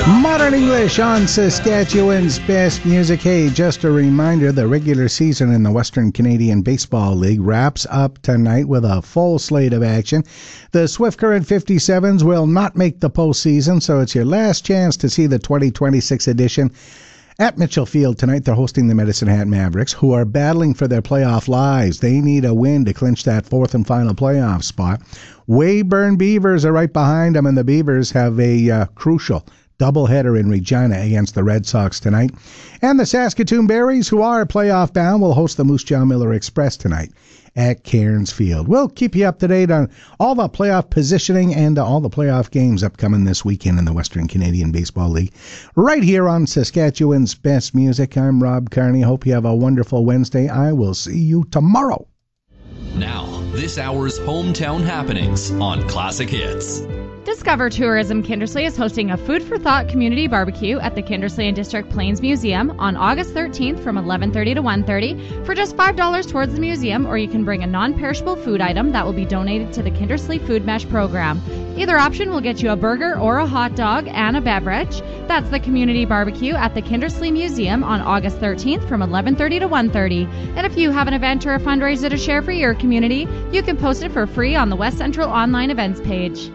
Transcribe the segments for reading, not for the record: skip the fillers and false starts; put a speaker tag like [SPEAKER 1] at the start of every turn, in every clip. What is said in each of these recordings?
[SPEAKER 1] Modern English on Saskatchewan's Best Music. Hey, just a reminder, the regular season in the Western Canadian Baseball League wraps up tonight with a full slate of action. The Swift Current 57s will not make the postseason, so it's your last chance to see the 2026 edition. At Mitchell Field tonight, they're hosting the Medicine Hat Mavericks, who are battling for their playoff lives. They need a win to clinch that fourth and final playoff spot. Weyburn Beavers are right behind them, and the Beavers have a crucial doubleheader in Regina against the Red Sox tonight. And the Saskatoon Berries, who are playoff bound, will host the Moose Jaw Miller Express tonight at Cairns Field. We'll keep you up to date on all the playoff positioning and all the playoff games upcoming this weekend in the Western Canadian Baseball League. Right here on Saskatchewan's Best Music, I'm Rob Carney. Hope you have a wonderful Wednesday. I will see you tomorrow.
[SPEAKER 2] Now, this hour's hometown happenings on Classic Hits.
[SPEAKER 3] Discover Tourism Kindersley is hosting a Food for Thought community barbecue at the Kindersley and District Plains Museum on August 13th from 11:30 to 1:30 for just $5 towards the museum, or you can bring a non-perishable food item that will be donated to the Kindersley Food Mesh program. Either option will get you a burger or a hot dog and a beverage. That's the community barbecue at the Kindersley Museum on August 13th from 11:30 to 1:30. And if you have an event or a fundraiser to share for your community, you can post it for free on the West Central online events page.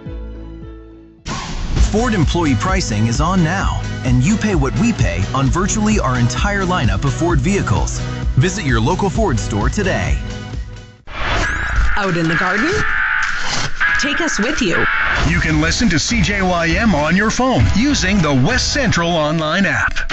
[SPEAKER 4] Ford employee pricing is on now, and you pay what we pay on virtually our entire lineup of Ford vehicles. Visit your local Ford store today.
[SPEAKER 5] Out in the garden? Take us with you.
[SPEAKER 6] You can listen to CJYM on your phone using the West Central online app.